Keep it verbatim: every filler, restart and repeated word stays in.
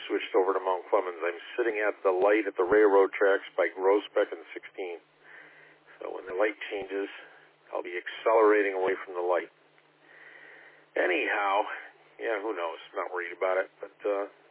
switched over to Mount Clemens. I'm sitting at the light at the railroad tracks by Groesbeck and sixteen. So when the light changes, I'll be accelerating away from the light. Anyhow, yeah, who knows? Not worried about it. But uh,